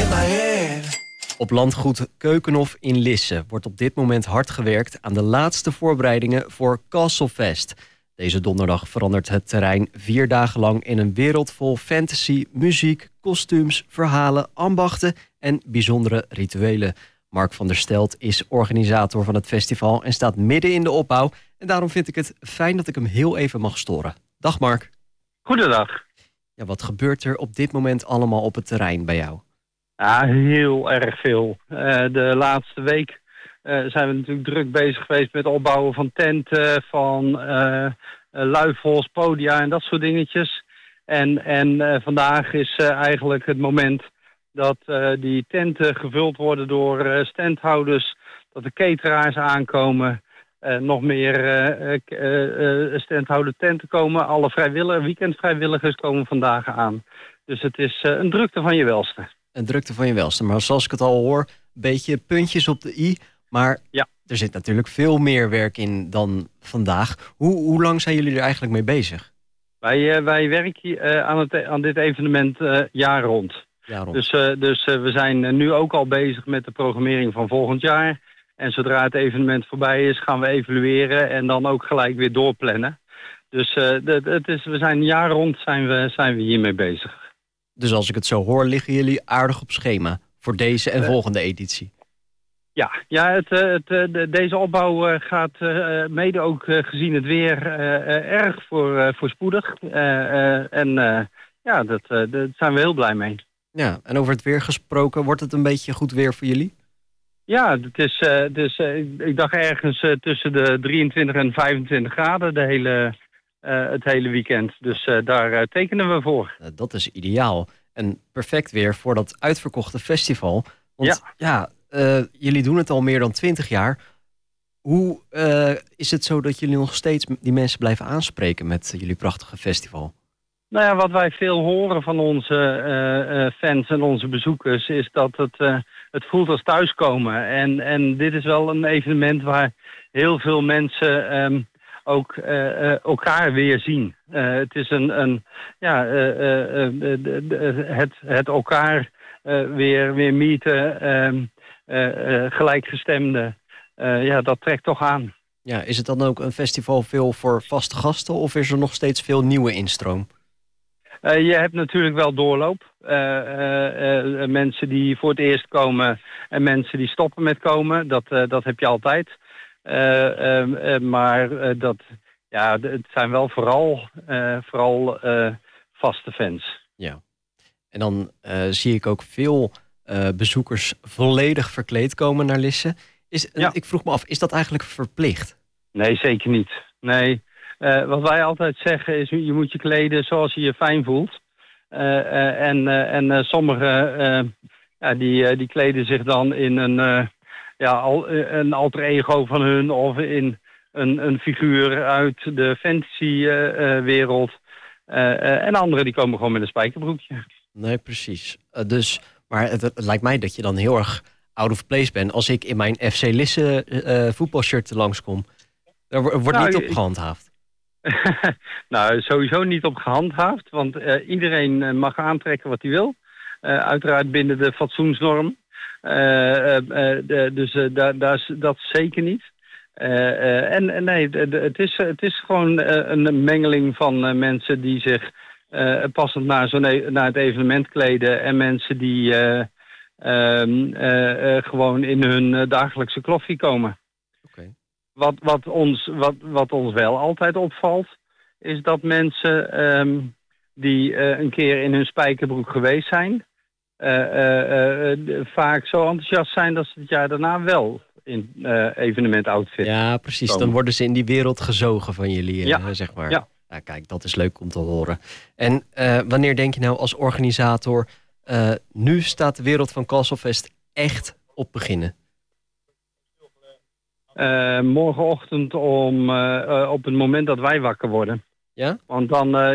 Op landgoed Keukenhof in Lisse wordt op dit moment hard gewerkt aan de laatste voorbereidingen voor Castlefest. Deze donderdag verandert het terrein 4 dagen lang in een wereld vol fantasy, muziek, kostuums, verhalen, ambachten en bijzondere rituelen. Mark van der Stelt is organisator van het festival en staat midden in de opbouw. En daarom vind ik het fijn dat ik hem heel even mag storen. Dag Mark. Goedendag. Ja, wat gebeurt er op dit moment allemaal op het terrein bij jou? Ja, heel erg veel. De laatste week zijn we natuurlijk druk bezig geweest met het opbouwen van tenten, van luifels, podia en dat soort dingetjes. En vandaag is eigenlijk het moment dat die tenten gevuld worden door standhouders, dat de cateraars aankomen, nog meer standhouder tenten komen. Alle weekendvrijwilligers komen vandaag aan. Dus het is een drukte van je welste. Een drukte van je welste. Maar zoals ik het al hoor, een beetje puntjes op de i. Maar ja, er zit natuurlijk veel meer werk in dan vandaag. Hoe lang zijn jullie er eigenlijk mee bezig? Wij werken aan dit evenement jaar rond. Dus we zijn nu ook al bezig met de programmering van volgend jaar. En zodra het evenement voorbij is, gaan we evalueren en dan ook gelijk weer doorplannen. Dus we zijn jaar rond zijn we hiermee bezig. Dus als ik het zo hoor, liggen jullie aardig op schema voor deze en volgende editie? Ja, deze opbouw gaat mede ook gezien het weer erg voorspoedig. Daar zijn we heel blij mee. Ja, en over het weer gesproken, wordt het een beetje goed weer voor jullie? Ja, ik dacht ergens tussen de 23 en 25 graden het hele weekend. Dus daar tekenen we voor. Dat is ideaal. En perfect weer voor dat uitverkochte festival. Want jullie doen het al meer dan 20 jaar. Hoe is het zo dat jullie nog steeds die mensen blijven aanspreken met jullie prachtige festival? Nou ja, wat wij veel horen van onze fans en onze bezoekers is dat het voelt als thuiskomen. En dit is wel een evenement waar heel veel mensen ook elkaar weer zien. Het is het elkaar weer meeten, gelijkgestemden. Dat trekt toch aan. Ja, is het dan ook een festival veel voor vaste gasten of is er nog steeds veel nieuwe instroom? Je hebt natuurlijk wel doorloop. Mensen die voor het eerst komen en mensen die stoppen met komen. Dat heb je altijd. Het zijn wel vooral vaste fans. Ja. En dan zie ik ook veel bezoekers volledig verkleed komen naar Lisse. Ik vroeg me af, is dat eigenlijk verplicht? Nee, zeker niet. Nee. Wat wij altijd zeggen is, je moet je kleden zoals je je fijn voelt. Sommigen die kleden zich dan in een alter ego van hun of in een figuur uit de fantasy-wereld. En anderen die komen gewoon met een spijkerbroekje. Nee, precies. Maar het lijkt mij dat je dan heel erg out of place bent als ik in mijn FC Lisse voetbalshirt langskom. Daar wordt niet op gehandhaafd. Nou, sowieso niet op gehandhaafd, want iedereen mag aantrekken wat hij wil. Uiteraard binnen de fatsoensnorm. Dat is zeker niet. Het is gewoon een mengeling van mensen die zich passend naar het evenement kleden en mensen die gewoon in hun dagelijkse kloffie komen. Okay. Wat ons wel altijd opvalt, is dat mensen die een keer in hun spijkerbroek geweest zijn, vaak zo enthousiast zijn dat ze het jaar daarna wel in evenement outfit. Ja, precies. Komen. Dan worden ze in die wereld gezogen van jullie, zeg maar. Ja. Ja, kijk, dat is leuk om te horen. En wanneer denk je nou als organisator, nu staat de wereld van Castlefest echt op beginnen? Morgenochtend op het moment dat wij wakker worden. Ja? Want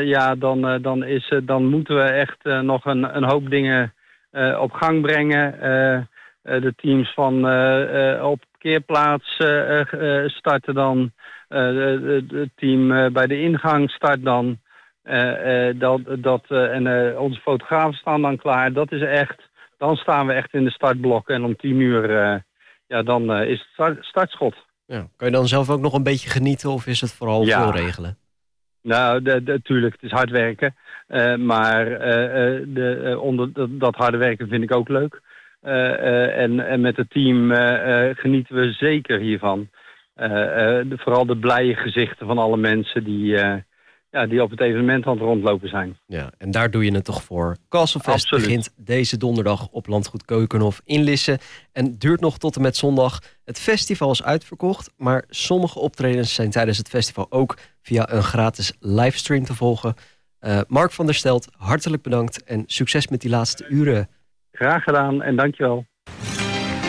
dan moeten we echt nog een hoop dingen op gang brengen. De teams van op parkeerplaats starten dan. Het team bij de ingang start dan. Onze fotografen staan dan klaar. dan staan we echt in de startblokken. En om 10 uur dan is het startschot. Ja. Kan je dan zelf ook nog een beetje genieten of is het vooral veel regelen? Nou, natuurlijk, het is hard werken. Maar onder dat harde werken vind ik ook leuk. En met het team genieten we zeker hiervan. Vooral de blije gezichten van alle mensen die op het evenement aan het rondlopen zijn. Ja, en daar doe je het toch voor. Castlefest begint deze donderdag op Landgoed Keukenhof in Lisse. En duurt nog tot en met zondag. Het festival is uitverkocht, maar sommige optredens zijn tijdens het festival ook via een gratis livestream te volgen. Mark van der Stelt, hartelijk bedankt en succes met die laatste uren. Graag gedaan en dankjewel.